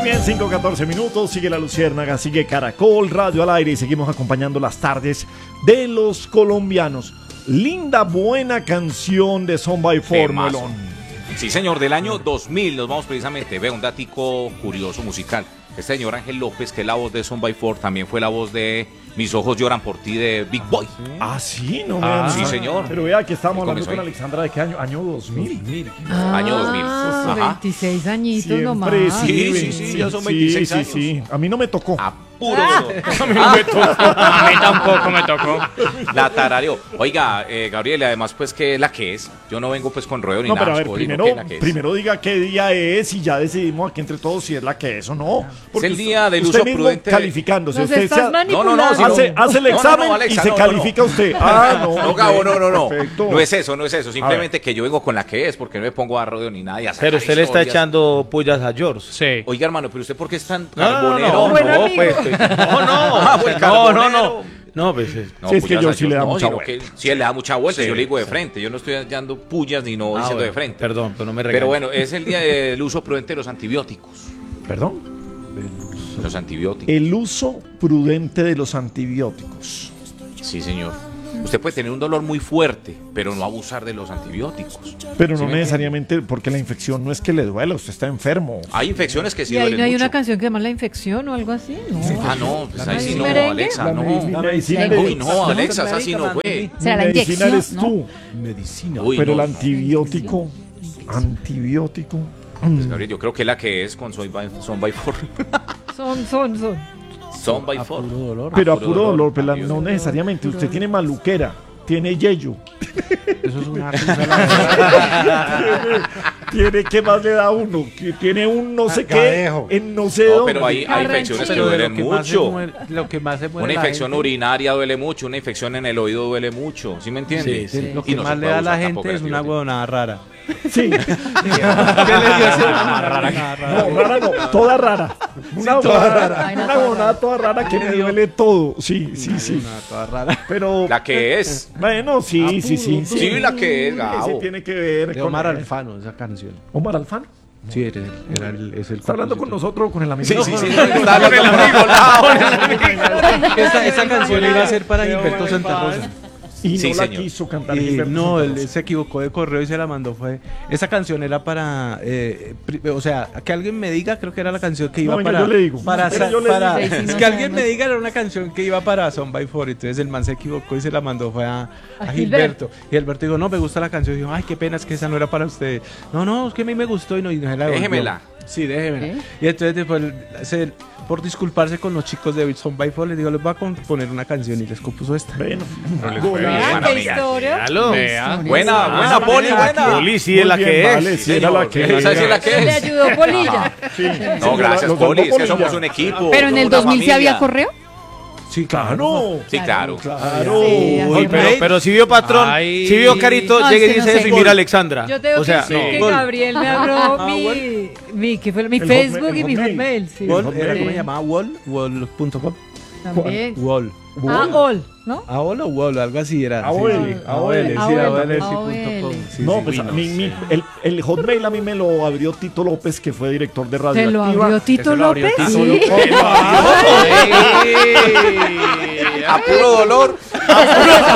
bien, 5:14 minutos, sigue La Luciérnaga, sigue Caracol Radio al aire y seguimos acompañando las tardes de los colombianos. Linda, buena canción de Son by Four, Melón. Sí, señor, del año 2000 nos vamos precisamente, ve un datico curioso musical. Este señor Ángel López, que es la voz de Son by Four, también fue la voz de Mis ojos lloran por ti de Big Boy. Ah, sí, no me sí, señor. Pero vea que estamos hablando con Alexandra de qué año, año 2000. Año 2000. Ajá. 26 añitos Siempre, nomás. Sí, ya son 26 años. Sí. A mí no me tocó. A puro dolor. A mí no me tocó. A mí tampoco me tocó. La tarareó. Oiga, Gabriel, además, pues, ¿qué es la que es? Yo no vengo, pues, con ruedo ni no, nada. Pero a ver, primero diga qué día es y ya decidimos aquí entre todos si es la que es o no. Es el día del usted uso mismo prudente. Calificándose. Nos Usted estás manipulando. hace el examen y se califica usted. No, Gabo, no. Perfecto. No es eso. Simplemente que yo vengo con la que es, porque no me pongo a rodeo ni nada. Pero usted le está echando pullas a George. Sí. Oiga, hermano, pero usted, ¿por qué es tan No, carbonero? No, pues sí, es que yo sí le da mucha vuelta. Sí, él le da mucha vuelta, Sí, yo le digo de frente. Yo no estoy echando pullas ni no diciendo de frente. Perdón, pero no me regañes. Pero bueno, es el día del uso prudente de los antibióticos. ¿Perdón? Los antibióticos. El uso prudente de los antibióticos. Sí, señor. Usted puede tener un dolor muy fuerte, pero no abusar de los antibióticos. Pero no necesariamente, porque la infección no es que le duela, usted está enfermo. Hay infecciones que sí ¿Y ahí duelen no hay mucho. una canción que llama La Infección o algo así? No. Ah, no, pues ahí sí no, merengue? Alexa, no. Uy, no, Alexa, esa sí no, güey. ¿Será la medicina inyección? eres ¿No? tú. Medicina. Uy, Pero no. el antibiótico. Pues, Gabriel, yo creo que la que es con Son by Four. Son by Four. Pero a puro dolor, pero no necesariamente. Usted tiene maluquera, tiene yello. Eso es una Tiene, ¿qué más le da a uno? Que tiene un no sé qué, Cadejo. en no sé No, dónde. pero hay infecciones que duelen mucho. Lo que más se muere Una la infección gente, urinaria duele mucho, una infección en el oído duele mucho, ¿sí me entiendes? Sí. lo Y que no más se le puede da a la abusar tampoco gente es del una antibiótico. huevonada rara. Sí. ¿Qué le dio esa No, rara no, toda rara. Una huevonada toda rara que me duele todo. Sí. Toda rara. Pero. La que es. Bueno, sí. Sí, la que es, Ese Gabo. tiene que ver De con Omar Alfano, esa canción. Omar Alfano. Sí, es el ¿Está hablando con nosotros o con el amigo? Sí. Está hablando Con el amigo. Esa canción iba a ser para Gilberto Santa Rosa. Y Sí, no la señor. quiso cantar. Y Gilberto no, Santa él Rosa. se equivocó de correo y se la mandó. Esa canción era para, o sea, que alguien me diga, creo que era la canción que iba No, venga, para. yo le digo. Para, Venga, yo le para- digo. Sí, sí, no que sé, alguien no me sé. diga era una canción que iba para Son by Four. Entonces el man se equivocó y se la mandó fue a A Gilberto. Y Gilberto dijo, no, me gusta la canción. Y dijo, ay, qué pena, es que esa no era para usted. No, es que a mí me gustó y no se la devolvió. Déjemela. Sí, déjemela. ¿Eh? Y entonces después, por disculparse con los chicos de Son by Four, les digo, les voy a componer una canción y les compuso esta. Bueno. Vean qué historia. Vea. Buena, Poli, buena. Poli sí es la Muy que bien, es. vale, sí, era la que Esa sí es la que Le es. ayudó Polilla. Sí. No, gracias, Los Poli, es que Polilla. somos un equipo. Pero en el una 2000 sí había familia. correo. Sí, Claro. Sí, claro. Claro. Sí, Uy, pero si vio patrón, Ay. si vio Carito, No, llega y es que no dice eso sé. y mira a Alexandra. Yo tengo O sea, que decir que Gabriel me abrió ¿qué fue? Mi El Facebook Hotmail, y mi el Hotmail. Sí. Wall, era Sí. como se llamaba wall.com. También. Wall. All, ¿no? AOL o Wall, algo así era. AOL, sí. AOL, sí, AOL, AOL, sí, AOL. punto com. Sí, No, sí. pues el Hotmail a mí me lo abrió Tito López, que fue director de Radio ¿Te lo Activa. abrió Tito Eso lo abrió López? Tito Sí. A puro dolor.